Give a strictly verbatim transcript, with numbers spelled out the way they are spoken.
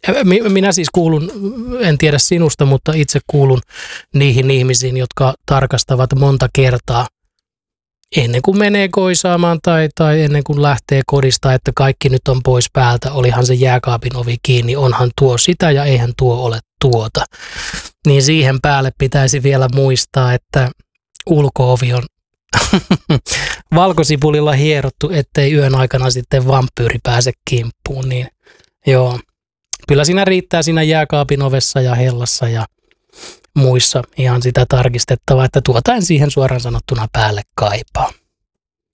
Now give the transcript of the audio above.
Minä siis kuulun, en tiedä sinusta, mutta itse kuulun niihin ihmisiin, jotka tarkastavat monta kertaa ennen kuin menee koisaamaan tai, tai ennen kuin lähtee kodista, että kaikki nyt on pois päältä, olihan se jääkaapin ovi kiinni, onhan tuo sitä ja eihän tuo ole tuota. Niin siihen päälle pitäisi vielä muistaa, että ulko-ovi on valkosipulilla hierottu, ettei yön aikana sitten vampyyri pääse kimppuun. Niin joo, kyllä siinä riittää siinä jääkaapin ovessa ja hellassa ja muissa ihan sitä tarkistettavaa, että tuota en siihen suoraan sanottuna päälle kaipaa.